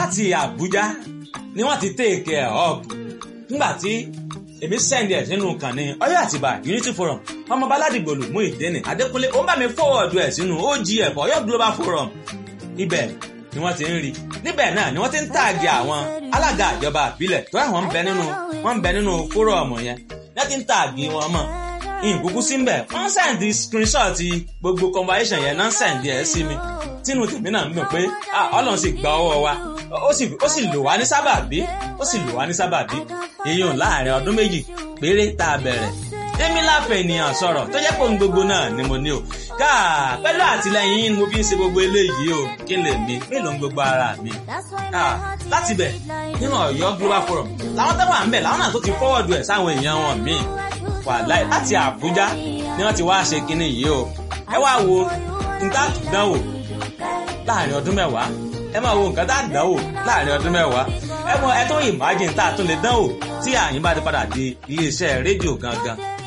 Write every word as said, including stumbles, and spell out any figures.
láti Àbújá ni wọ́n ti take ẹ̀ up nígbà tí èmi send ẹ̀ sínú kan ní Ọ̀yọ́ Àtìbà Unity Forum ọmọ Baládìgbòlù Muyideen Adékúnlé ó bá mi forward ẹ̀ sínú O G F Ọ̀yọ́ Global Forum ibẹ̀ ni wọ́n ti ń rí níbẹ̀ náà ni wọ́n ti ń tààgì àwọn alága ìjọba àbílẹ̀ tó àwọn ń bẹ nínú wọ́n ń bẹ nínú fórọ̀mù yẹn wọ́n ti ń tààgì wọn mọ̀ ìkúkú sí ń bẹ̀ wọ́n send screenshot gbogbo conversation yẹn náà send ẹ̀ sí mi tínú tèmi náà ń dùn pé Ọlọ́run sì gba ọwọ́ wa ó sì ó sì lò wá ní sábàbí ó sì lò wá ní sábàbí èèyàn láàrin ọdún méjì péré tá a bẹ̀rẹ̀ èmi láfẹ̀ ènìyàn sọ̀rọ̀ tó jẹ́ pé ohun gbogbo náà ni mo ní o káà pẹ̀lú àtìlẹyìn mo fi ń ṣe gbogbo eléyìí o kí n lè mi mélòó ń gbogbo ara mi káà láti bẹ̀ nínú Ọ̀yọ́ Global Forum làwọn tó wà ń bẹ̀ làwọn náà tó ti fọ́wọ́dù ẹ̀ sáwọn èèyàn wọn míì wàláì láti Àbújá ni wọ́n ti wá ṣe kinní yìí o ẹ wá wo nǹkan àtúndánwò láàrin ọdún mẹ́wàá ẹ máa wo nǹkan tá a dánwò láàrin ọdún mẹ́wàá ẹ mọ ẹ tó imagine tá a tún lè dánwò tí àyín bá ti padà di iléeṣẹ́ rédíò gangan